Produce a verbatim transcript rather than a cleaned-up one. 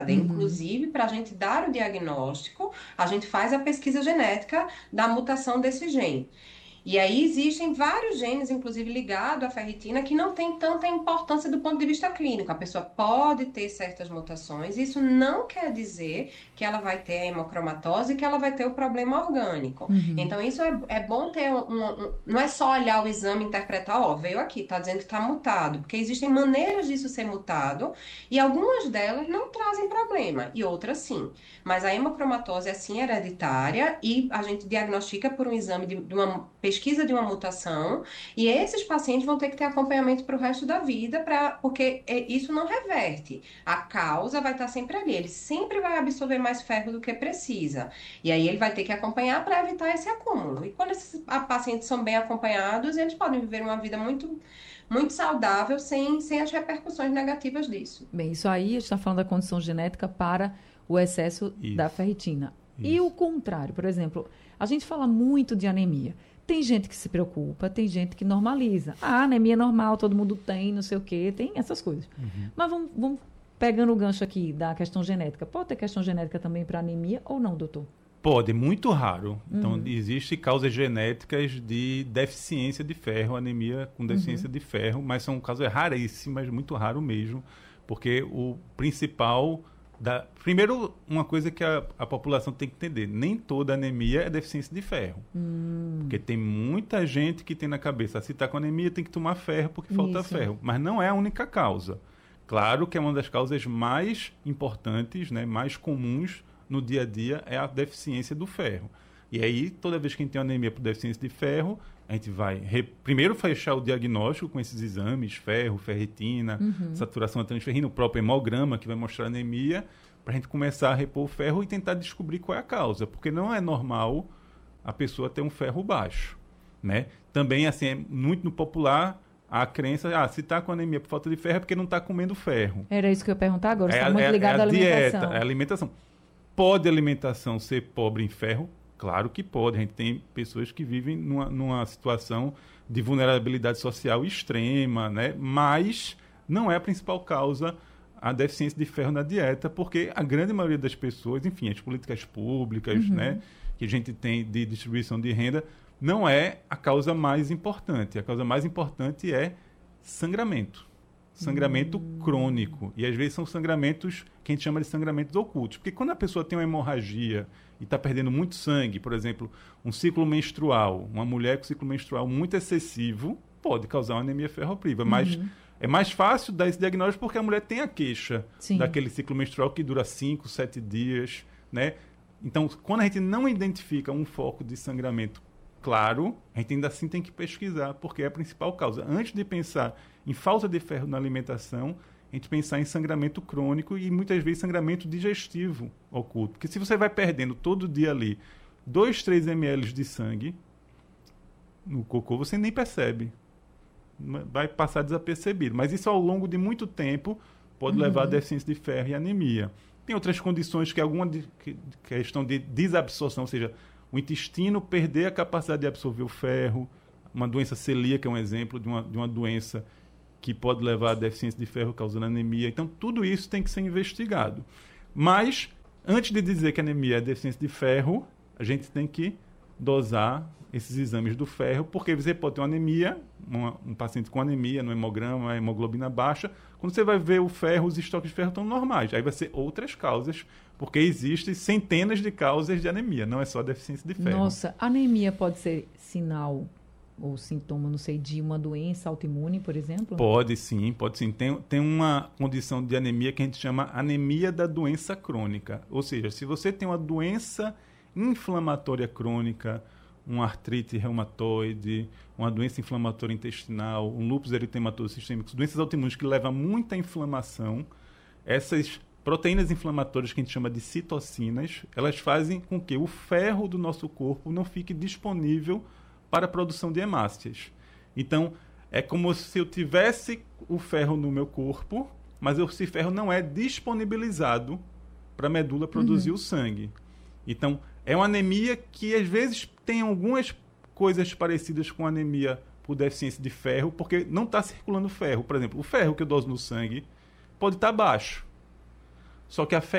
Uhum. Inclusive, para a gente dar o diagnóstico, a gente faz a pesquisa genética da mutação desse gene. E aí existem vários genes, inclusive ligados à ferritina, que não tem tanta importância do ponto de vista clínico. A pessoa pode ter certas mutações, isso não quer dizer que ela vai ter a hemocromatose e que ela vai ter o problema orgânico. Uhum. Então, isso é, é bom ter um, um- um- Não é só olhar o exame e interpretar, ó, veio aqui, tá dizendo que tá mutado, porque existem maneiras disso ser mutado, e algumas delas não trazem problema, e outras sim. Mas a hemocromatose é sim hereditária e a gente diagnostica por um exame de, de uma pesquisa de uma mutação, e esses pacientes vão ter que ter acompanhamento para o resto da vida, pra, porque é- isso não reverte. A causa vai estar sempre ali, ele sempre vai absorver mais ferro do que precisa. E aí ele vai ter que acompanhar para evitar esse acúmulo. E quando esses a- pacientes são bem acompanhados, eles podem viver uma vida muito, muito saudável sem, sem as repercussões negativas disso. Bem, isso aí a gente está falando da condição genética para o excesso da Isso, ferritina. E o isso. contrário, por exemplo, a gente fala muito de anemia. Tem gente que se preocupa, tem gente que normaliza. Ah, anemia é normal, todo mundo tem, não sei o quê, tem essas coisas. Uhum. Mas vamos, vamos pegando o gancho aqui da questão genética. Pode ter questão genética também para anemia ou não, doutor? Pode, muito raro. Então, Uhum, existem causas genéticas de deficiência de ferro, anemia com uhum, deficiência de ferro, mas são causas raríssimas, muito raro mesmo, porque o principal da... Primeiro, uma coisa que a, a população tem que entender, nem toda anemia é deficiência de ferro. hum, Porque tem muita gente que tem na cabeça, ah, se está com anemia tem que tomar ferro porque falta isso. ferro. Mas não é a única causa. Claro que é uma das causas mais importantes, né, mais comuns no dia a dia é a deficiência do ferro. E aí, toda vez que a gente tem anemia por deficiência de ferro, a gente vai re- primeiro fechar o diagnóstico com esses exames, ferro, ferritina, Uhum, saturação de transferrina, o próprio hemograma que vai mostrar anemia, para a gente começar a repor o ferro e tentar descobrir qual é a causa. Porque não é normal a pessoa ter um ferro baixo, né? Também, assim, é muito no popular a crença, ah, se está com anemia por falta de ferro é porque não está comendo ferro. Era isso que eu ia perguntar agora. É Está a, muito é, é a ligado à dieta, é a alimentação. alimentação. Pode a alimentação ser pobre em ferro? Claro que pode. A gente tem pessoas que vivem numa, numa situação de vulnerabilidade social extrema, né? Mas não é a principal causa a deficiência de ferro na dieta, porque a grande maioria das pessoas, enfim, as políticas públicas, né, Uhum. que a gente tem de distribuição de renda, não é a causa mais importante. A causa mais importante é sangramento. Sangramento Hum. crônico. E às vezes são sangramentos que a gente chama de sangramentos ocultos. Porque quando a pessoa tem uma hemorragia e está perdendo muito sangue, por exemplo, um ciclo menstrual, uma mulher com ciclo menstrual muito excessivo, pode causar uma anemia ferropriva. Mas Uhum. é mais fácil dar esse diagnóstico porque a mulher tem a queixa Sim. daquele ciclo menstrual que dura cinco, sete dias, né? Então, quando a gente não identifica um foco de sangramento claro, a gente ainda assim tem que pesquisar, porque é a principal causa. Antes de pensar em falta de ferro na alimentação, a gente pensar em sangramento crônico e muitas vezes sangramento digestivo oculto. Porque se você vai perdendo todo dia ali dois, três mililitros de sangue no cocô, você nem percebe. Vai passar desapercebido. Mas isso ao longo de muito tempo pode levar a Uhum. deficiência de ferro e anemia. Tem outras condições que é alguma de, que, questão de desabsorção, ou seja, o intestino perder a capacidade de absorver o ferro, uma doença celíaca é um exemplo de uma, de uma doença que pode levar a deficiência de ferro causando anemia. Então, tudo isso tem que ser investigado. Mas, antes de dizer que anemia é deficiência de ferro, a gente tem que dosar esses exames do ferro, porque você pode ter uma anemia, uma, um paciente com anemia no hemograma, hemoglobina baixa, quando você vai ver o ferro, os estoques de ferro estão normais. Aí vai ser outras causas, porque existem centenas de causas de anemia, não é só deficiência de ferro. Nossa, anemia pode ser sinal ou sintoma, não sei, de uma doença autoimune, por exemplo? Pode sim, pode sim. Tem, tem uma condição de anemia que a gente chama anemia da doença crônica. Ou seja, se você tem uma doença inflamatória crônica, uma artrite reumatoide, uma doença inflamatória intestinal, um lúpus eritematoso sistêmico, doenças autoimunes que levam a muita inflamação, essas proteínas inflamatórias que a gente chama de citocinas, elas fazem com que o ferro do nosso corpo não fique disponível para a produção de hemácias. Então, é como se eu tivesse o ferro no meu corpo, mas esse ferro não é disponibilizado para a medula produzir Uhum. o sangue. Então, é uma anemia que às vezes tem algumas coisas parecidas com anemia por deficiência de ferro, porque não está circulando ferro. Por exemplo, o ferro que eu doso no sangue pode estar baixo. Só que a